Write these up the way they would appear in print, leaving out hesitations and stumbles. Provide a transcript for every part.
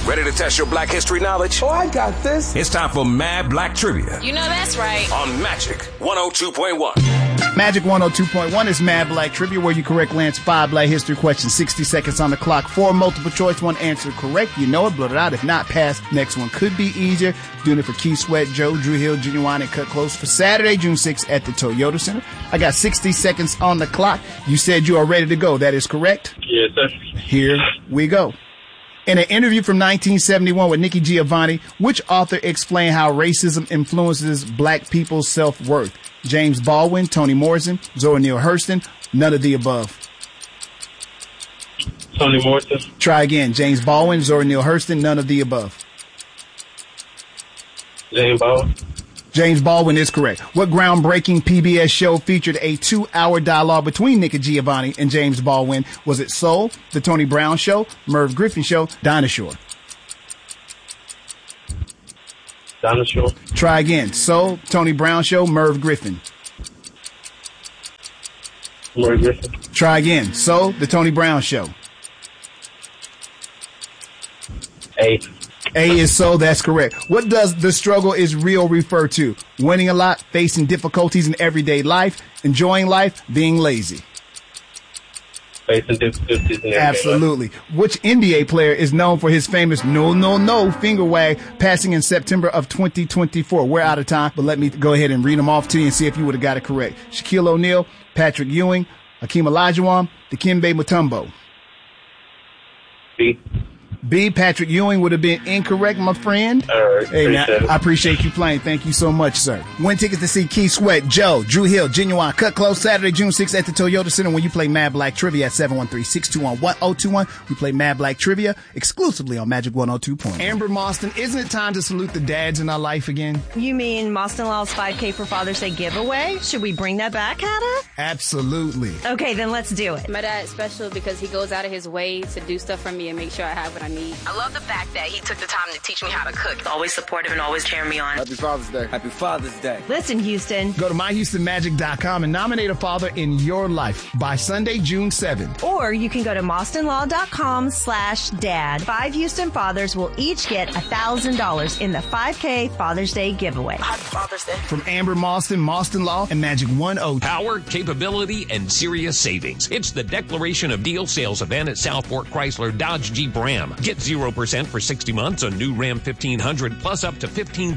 Ready to test your Black history knowledge? Oh, I got this. It's time for Mad Black Trivia. You know that's right. On Magic 102.1. Magic 102.1 is Mad Black Trivia, where you correctly answer 5 Black history questions. 60 seconds on the clock. 4 multiple choice, 1 answer correct. You know it, blurt it out. If not, pass. Next one could be easier. Doing it for Keith Sweat, Joe, Drew Hill, Genuine, and Cut Close for Saturday, June 6th at the Toyota Center. I got 60 seconds on the clock. You said you are ready to go. That is correct? Yes, sir. Here we go. In an interview from 1971 with Nikki Giovanni, which author explained how racism influences black people's self-worth? James Baldwin, Toni Morrison, Zora Neale Hurston, none of the above. Toni Morrison. Try again. James Baldwin, Zora Neale Hurston, none of the above. James Baldwin. James Baldwin is correct. What groundbreaking PBS show featured a 2-hour dialogue between Nikki Giovanni and James Baldwin? Was it Soul, The Tony Brown Show, Merv Griffin Show, Dinah Shore? Dinah Shore. Try again. Soul, Tony Brown Show, Merv Griffin. Merv Griffin. Try again. Soul, The Tony Brown Show. A. A is so, that's correct. What does the struggle is real refer to? Winning a lot, facing difficulties in everyday life, enjoying life, being lazy. Facing difficulties in everyday Absolutely. life. Which NBA player is known for his famous no finger wag passing in September of 2024? We're out of time, but let me go ahead and read them off to you and see if you would have got it correct. Shaquille O'Neal, Patrick Ewing, Hakeem Olajuwon, Dikembe Mutombo. B. B, Patrick Ewing would have been incorrect, my friend. All right. Hey, man, I appreciate you playing. Thank you so much, sir. Win tickets to see Keith Sweat, Joe, Drew Hill, Genuine, Cut Close, Saturday, June 6th at the Toyota Center when you play Mad Black Trivia at 713-621-1021. We play Mad Black Trivia exclusively on Magic 102.1. Amber Moston, isn't it time to salute the dads in our life again? You mean Moston Law's 5K for Father's Day giveaway? Should we bring that back, Hannah? Absolutely. Okay, then let's do it. My dad's special because he goes out of his way to do stuff for me and make sure I have what I need. I love the fact that he took the time to teach me how to cook. Always supportive and always cheering me on. Happy Father's Day. Happy Father's Day. Listen, Houston. Go to myhoustonmagic.com and nominate a father in your life by Sunday, June 7th. Or you can go to MostonLaw.com/dad. 5 Houston fathers will each get $1,000 in the 5K Father's Day giveaway. Happy Father's Day. From Amber Moston, Moston Law, and Magic 102. Power, capability, and serious savings. It's the Declaration of Deal sales event at Southport Chrysler Dodge Jeep Ram. Get 0% for 60 months on new Ram 1500 plus up to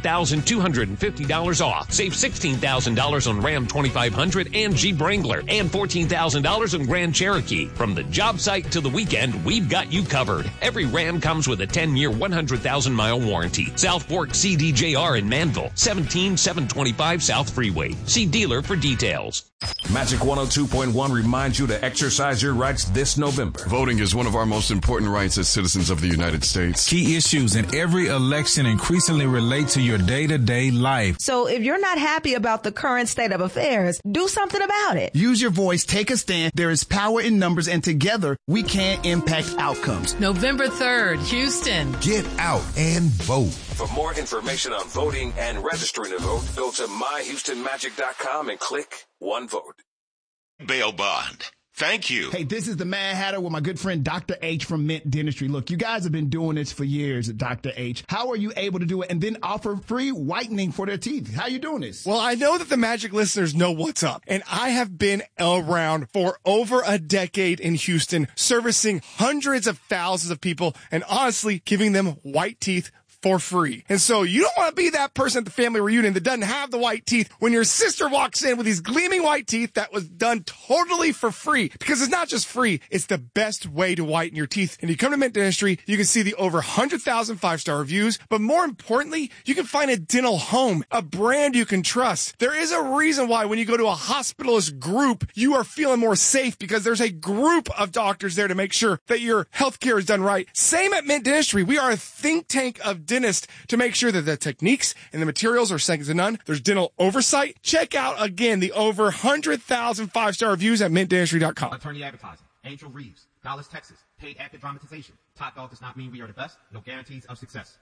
$15,250 off. Save $16,000 on Ram 2500 and Jeep Wrangler and $14,000 on Grand Cherokee. From the job site to the weekend, we've got you covered. Every Ram comes with a 10-year, 100,000-mile warranty. South Fork CDJR in Manville, 17725 South Freeway. See dealer for details. Magic 102.1 reminds you to exercise your rights this November. Voting is one of our most important rights as citizens of the United States. Key issues in every election increasingly relate to your day-to-day life. So if you're not happy about the current state of affairs, do something about it. Use your voice, take a stand. There is power in numbers, and together we can impact outcomes. November 3rd, Houston. Get out and vote. For more information on voting and registering to vote, go to myhoustonmagic.com and click One Vote. Bail bond. Thank you. Hey, this is the Mad Hatter with my good friend Dr. H from Mint Dentistry. Look, you guys have been doing this for years at Dr. H. How are you able to do it and then offer free whitening for their teeth? How are you doing this? Well, I know that the Magic listeners know what's up, and I have been around for over a decade in Houston, servicing hundreds of thousands of people and honestly giving them white teeth for free. And so you don't want to be that person at the family reunion that doesn't have the white teeth when your sister walks in with these gleaming white teeth that was done totally for free. Because it's not just free, it's the best way to whiten your teeth. And you come to Mint Dentistry, you can see the over 100,000 5-star reviews, but more importantly, you can find a dental home, a brand you can trust. There is a reason why when you go to a hospitalist group, you are feeling more safe because there's a group of doctors there to make sure that your healthcare is done right. Same at Mint Dentistry. We are a think tank of dentist to make sure that the techniques and the materials are second to none. There's dental oversight. Check out, again, the over 100,000 5-star reviews at mintdentistry.com. Attorney advertising. Angel Reeves. Dallas, Texas. Paid active dramatization. Top dog does not mean we are the best. No guarantees of success.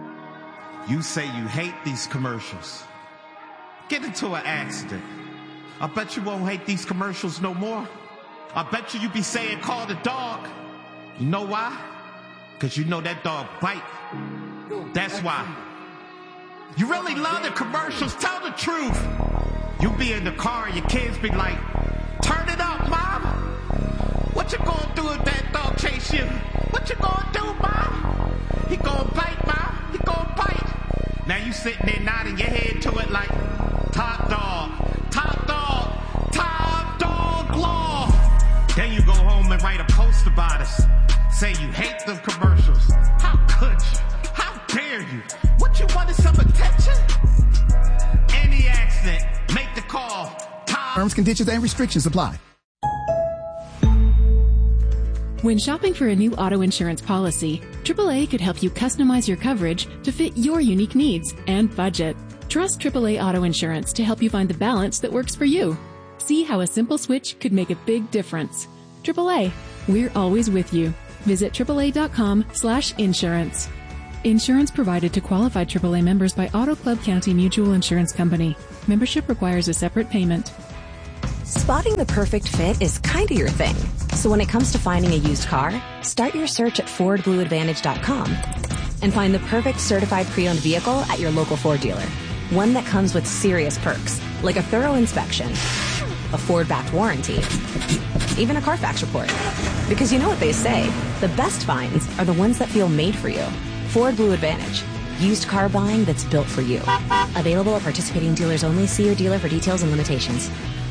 You say you hate these commercials. Get into an accident. I bet you won't hate these commercials no more. I bet you be saying call the dog. You know why? Cause you know that dog bite. That's why. You really love the commercials. Tell the truth. You be in the car and your kids be like, turn it up, Mom. What you gonna do if that dog chase you? What you gonna do, Mom? He gonna bite, Mom. He gonna bite. Now you sitting there nodding your head to it like, top dog, top dog, top dog law. Then you go home and write a post about us. Say you hate them commercials. How could you? How dare you? What you wanted, some attention? Any accident, make the call. Terms, conditions, and restrictions apply. When shopping for a new auto insurance policy, AAA could help you customize your coverage to fit your unique needs and budget. Trust AAA Auto Insurance to help you find the balance that works for you. See how a simple switch could make a big difference. AAA, we're always with you. Visit AAA.com/insurance. Insurance provided to qualified AAA members by Auto Club County Mutual Insurance Company. Membership requires a separate payment. Spotting the perfect fit is kinda your thing. So when it comes to finding a used car, start your search at FordBlueAdvantage.com and find the perfect certified pre-owned vehicle at your local Ford dealer. One that comes with serious perks, like a thorough inspection, a Ford-backed warranty, even a Carfax report. Because you know what they say, the best finds are the ones that feel made for you. Ford Blue Advantage. Used car buying that's built for you. Available at participating dealers only. See your dealer for details and limitations.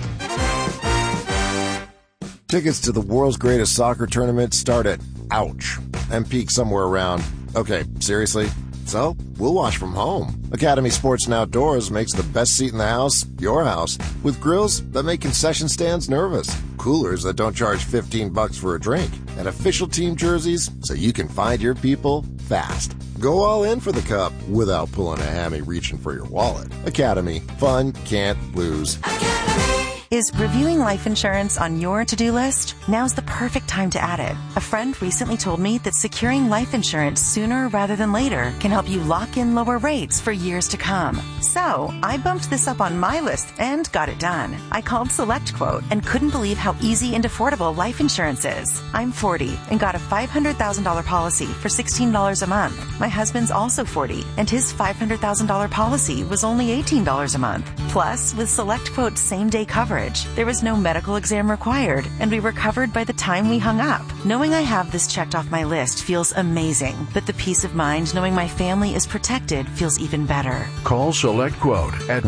Tickets to the world's greatest soccer tournament start at, ouch, and peak somewhere around, okay, seriously? So, we'll watch from home. Academy Sports and Outdoors makes the best seat in the house your house, with grills that make concession stands nervous, coolers that don't charge $15 for a drink, and official team jerseys so you can find your people fast. Go all in for the cup without pulling a hammy reaching for your wallet. Academy. Fun can't lose. Is reviewing life insurance on your to-do list? Now's the perfect time to add it. A friend recently told me that securing life insurance sooner rather than later can help you lock in lower rates for years to come. So, I bumped this up on my list and got it done. I called SelectQuote and couldn't believe how easy and affordable life insurance is. I'm 40 and got a $500,000 policy for $16 a month. My husband's also 40 and his $500,000 policy was only $18 a month. Plus, with SelectQuote's same-day coverage, there was no medical exam required, and we were covered by the time we hung up. Knowing I have this checked off my list feels amazing, but the peace of mind knowing my family is protected feels even better. Call SelectQuote at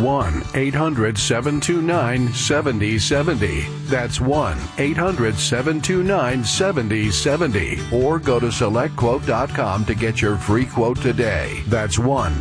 1-800-729-7070. That's 1-800-729-7070. Or go to SelectQuote.com to get your free quote today. That's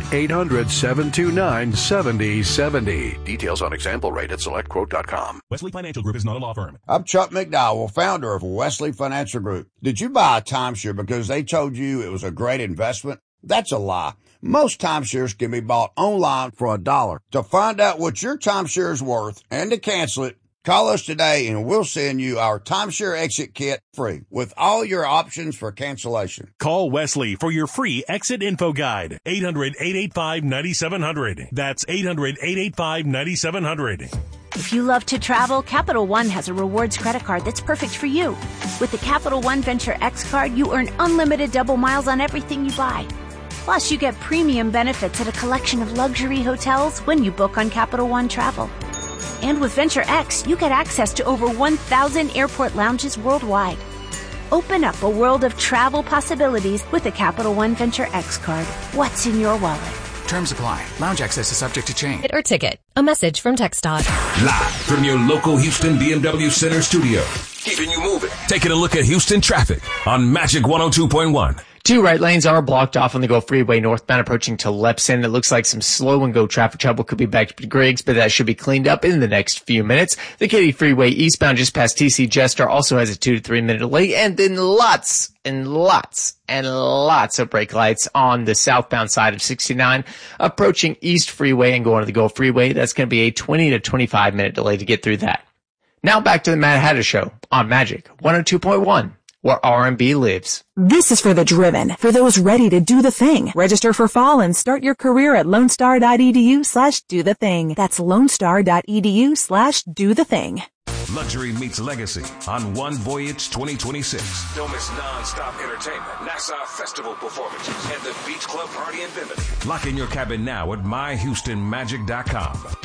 1-800-729-7070. Details on example rate at SelectQuote.com. Wesley Financial Group is not a law firm. I'm Chuck McDowell, founder of Wesley Financial Group. Did you buy a timeshare because they told you it was a great investment? That's a lie. Most timeshares can be bought online for $1. To find out what your timeshare is worth and to cancel it, call us today and we'll send you our timeshare exit kit free with all your options for cancellation. Call Wesley for your free exit info guide. 800-885-9700. That's 800-885-9700. If you love to travel, Capital One has a rewards credit card that's perfect for you. With the Capital One Venture X card, you earn unlimited double miles on everything you buy. Plus, you get premium benefits at a collection of luxury hotels when you book on Capital One Travel. And with Venture X, you get access to over 1,000 airport lounges worldwide. Open up a world of travel possibilities with the Capital One Venture X card. What's in your wallet? Terms apply. Lounge access is subject to change. Or ticket. A message from TxDOT. Live from your local Houston BMW Center studio. Keeping you moving. Taking a look at Houston traffic on Magic 102.1. Two right lanes are blocked off on the Gulf Freeway northbound approaching to Lepson. It looks like some slow and go traffic trouble could be back to Griggs, but that should be cleaned up in the next few minutes. The Katy Freeway eastbound just past TC Jester also has a 2 to 3 minute delay, and then lots of brake lights on the southbound side of 69 approaching East Freeway and going to the Gulf Freeway. That's going to be a 20 to 25 minute delay to get through that. Now back to the Mad Hatter Show on Magic 102.1. Where R&B lives. This is for the driven, for those ready to do the thing. Register for fall and start your career at lonestar.edu/do the thing. That's lonestar.edu/do the thing. Luxury meets legacy on One Voyage 2026. Don't miss non-stop entertainment, Nassau Festival performances, and the Beach Club Party in Bimini. Lock in your cabin now at myhoustonmagic.com.